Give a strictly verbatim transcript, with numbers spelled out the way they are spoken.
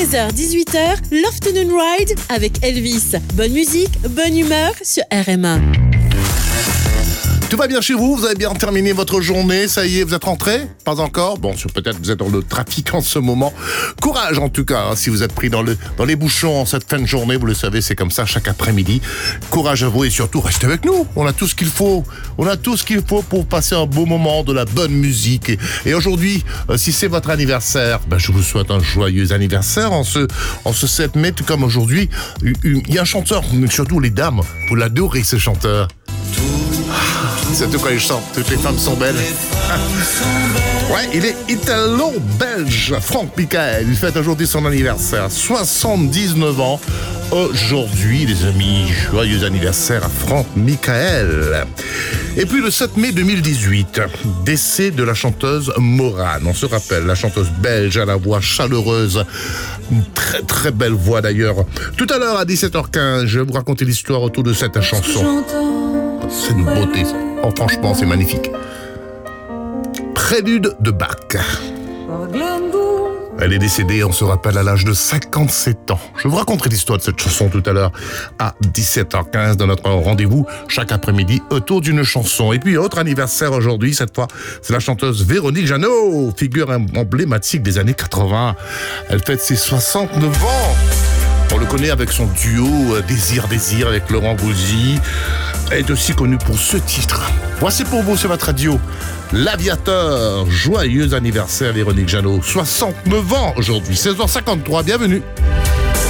seize heures dix-huit heures, l'Afternoon Ride avec Elvis. Bonne musique, bonne humeur sur R M A. Tout va bien chez vous? Vous avez bien terminé votre journée? Ça y est, vous êtes rentré? Pas encore? Bon, peut-être vous êtes dans le trafic en ce moment. Courage en tout cas, hein, si vous êtes pris dans, le, dans les bouchons en cette fin de journée, vous le savez, c'est comme ça chaque après-midi. Courage à vous et surtout, restez avec nous. On a tout ce qu'il faut. On a tout ce qu'il faut pour passer un beau moment, de la bonne musique. Et, et aujourd'hui, euh, si c'est votre anniversaire, ben, je vous souhaite un joyeux anniversaire en ce, en ce sept mai, tout comme aujourd'hui. Il y a un chanteur, mais surtout les dames, vous l'adorez ce chanteur. C'est tout quand il chante, toutes les femmes sont belles. Ouais, il est italo-belge, Franck Michael. Il fête aujourd'hui son anniversaire, soixante-dix-neuf ans. Aujourd'hui, les amis, joyeux anniversaire à Franck Michael. Et puis le sept mai deux mille dix-huit, décès de la chanteuse Morane. On se rappelle, la chanteuse belge à la voix chaleureuse, une très très belle voix d'ailleurs. Tout à l'heure à dix-sept heures quinze, je vais vous raconter l'histoire autour de cette chanson. C'est une beauté, oh, franchement c'est magnifique. Prélude de Bach. Elle est décédée, on se rappelle, à l'âge de cinquante-sept ans. Je vous raconterai l'histoire de cette chanson tout à l'heure à dix-sept heures quinze dans notre rendez-vous chaque après-midi autour d'une chanson. Et puis, autre anniversaire aujourd'hui, cette fois, c'est la chanteuse Véronique Jeannot, figure emblématique des années quatre-vingts. Elle fête ses soixante-neuf ans. On le connaît avec son duo euh, Désir, Désir avec Laurent Voulzy. Elle est aussi connue pour ce titre. Voici pour vous sur votre radio, L'Aviateur. Joyeux anniversaire Véronique Jeannot. soixante-neuf ans aujourd'hui, seize heures cinquante-trois, bienvenue.